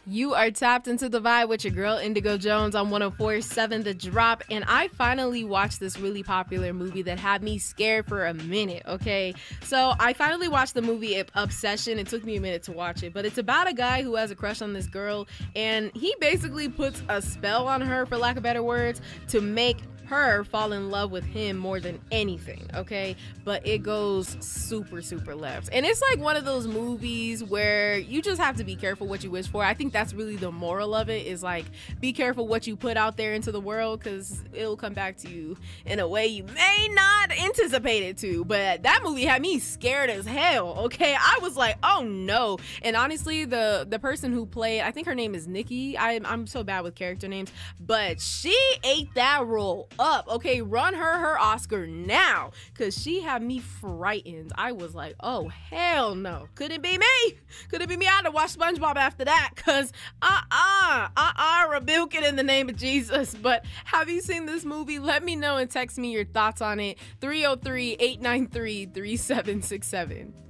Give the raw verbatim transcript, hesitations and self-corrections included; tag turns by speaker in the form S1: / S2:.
S1: You are tapped into the vibe with your girl Indigo Jones on one oh four point seven The Drop, and I finally watched this really popular movie that had me scared for a minute, okay? So I finally watched the movie Obsession. It took me a minute to watch it, but it's about a guy who has a crush on this girl, and he basically puts a spell on her, for lack of better words, to make her fall in love with him more than anything, okay? But it goes super, super left. And it's like one of those movies where you just have to be careful what you wish for. I think that's really the moral of it, is like, be careful what you put out there into the world, because it'll come back to you in a way you may not anticipate it to. But that movie had me scared as hell, okay? I was like, oh no. And honestly, the the person who played, I think her name is Nikki. I, I'm so bad with character names, but she ate that role up, okay? Run her her Oscar now, because she had me frightened. I was like, oh hell no, could it be me? Could it be me? I had to watch SpongeBob after that, because uh-uh uh-uh rebuke it in the name of Jesus. But have you seen this movie? Let me know and text me your thoughts on it. Three oh three, eight nine three, three seven six seven.